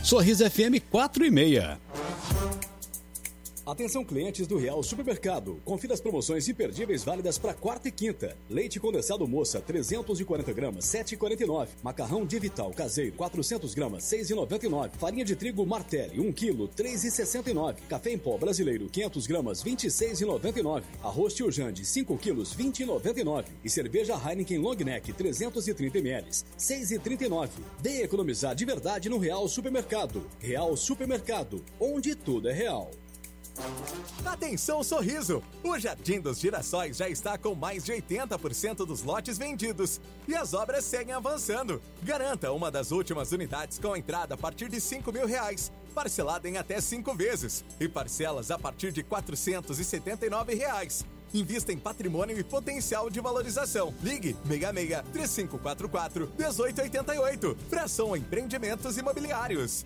Sorriso FM 4:30. Atenção clientes do Real Supermercado. Confira as promoções imperdíveis válidas para quarta e quinta. Leite condensado moça 340 gramas 7,49. Macarrão de Vital caseiro 400 gramas 6,99. Farinha de trigo Martelli 1 kg 3,69. Café em pó brasileiro 500 gramas 26,99. Arroz Tio Jande 5 kg 20,99. E cerveja Heineken Long Neck 330 ml 6,39. Venha economizar de verdade no Real Supermercado. Real Supermercado, onde tudo é real. Atenção Sorriso! O Jardim dos Girassóis já está com mais de 80% dos lotes vendidos e as obras seguem avançando. Garanta uma das últimas unidades com entrada a partir de R$5.000, parcelada em até 5 vezes e parcelas a partir de R$479. Invista em patrimônio e potencial de valorização. Ligue 66-3544-1888. Fração Empreendimentos Imobiliários.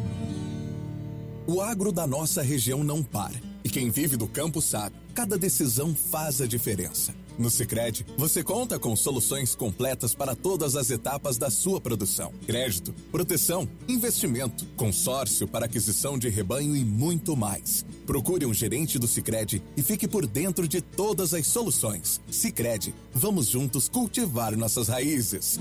O agro da nossa região não para. E quem vive do campo sabe, cada decisão faz a diferença. No Sicredi, você conta com soluções completas para todas as etapas da sua produção. Crédito, proteção, investimento, consórcio para aquisição de rebanho e muito mais. Procure um gerente do Sicredi e fique por dentro de todas as soluções. Sicredi, vamos juntos cultivar nossas raízes.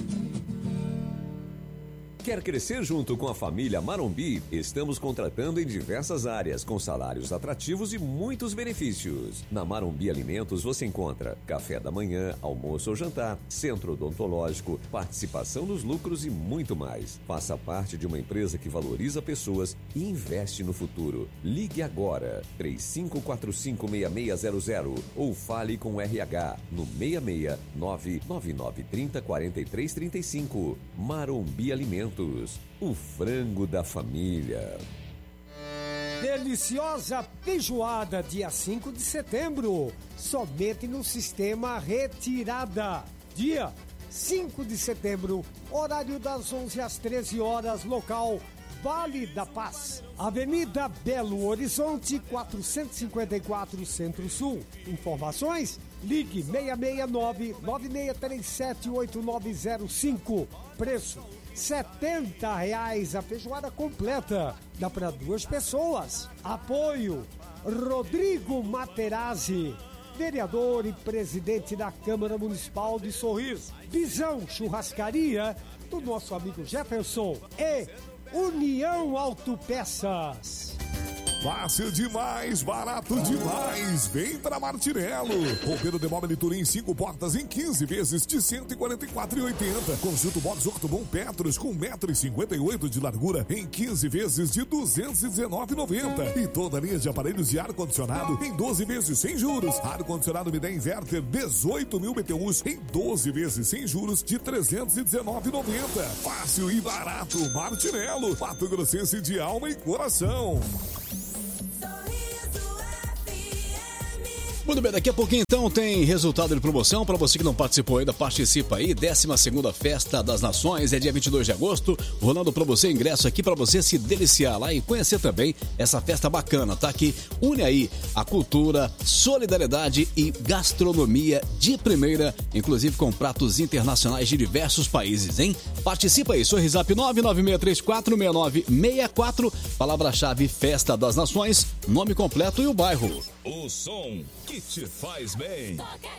Quer crescer junto com a família Marombi? Estamos contratando em diversas áreas, com salários atrativos e muitos benefícios. Na Marombi Alimentos você encontra café da manhã, almoço ou jantar, centro odontológico, participação nos lucros e muito mais. Faça parte de uma empresa que valoriza pessoas e investe no futuro. Ligue agora, 3545-6600 ou fale com o RH no 669-9930-4335. Marombi Alimentos. O frango da família. Deliciosa feijoada, dia 5 de setembro. Somente no sistema Retirada. Dia 5 de setembro, horário das 11 às 13 horas, local Vale da Paz. Avenida Belo Horizonte, 454, Centro-Sul. Informações? Ligue 669-9637-8905. Preço R$70 a feijoada completa. Dá para 2 pessoas. Apoio Rodrigo Materazzi, vereador e presidente da Câmara Municipal de Sorriso. Visão Churrascaria do nosso amigo Jefferson e União Autopeças. Fácil demais, barato demais. Vem pra Martinello. Roupeiro de móvel Turim 5 portas em 15 vezes de R$144,80. Conjunto Box Octobon Petros com 1,58 m de largura em 15 vezes de R$219,90. E toda a linha de aparelhos de ar-condicionado em 12 vezes sem juros. Ar-condicionado Midea Inverter 18.000 BTUs em 12 vezes sem juros de R$319,90. Fácil e barato. Martinello, Mato Grossense de alma e coração. Muito bem, daqui a pouquinho então tem resultado de promoção. Para você que não participou ainda, participa aí. 12ª Festa das Nações, é dia 22 de agosto. Rolando para você ingresso aqui para você se deliciar lá e conhecer também essa festa bacana, tá? Que une aí a cultura, solidariedade e gastronomia de primeira, inclusive com pratos internacionais de diversos países, hein? Participa aí, Sorrisap 996346964, palavra-chave Festa das Nações, nome completo e o bairro. O som que te faz bem.